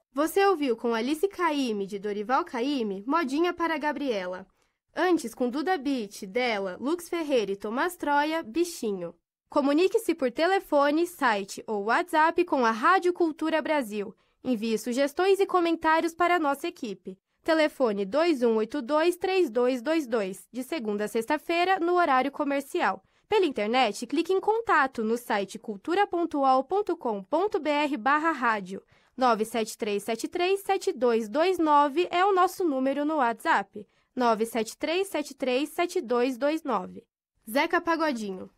Você ouviu com Alice Caymmi, de Dorival Caymmi, Modinha para Gabriela. Antes, com Duda Beat, dela, Lux Ferreira e Tomás Troia, Bichinho. Comunique-se por telefone, site ou WhatsApp com a Rádio Cultura Brasil. Envie sugestões e comentários para a nossa equipe. Telefone 2182-3222, de segunda a sexta-feira, no horário comercial. Pela internet, clique em contato no site cultura.uol.com.br/rádio. 973737229 é o nosso número no WhatsApp. 973737229. Zeca Pagodinho.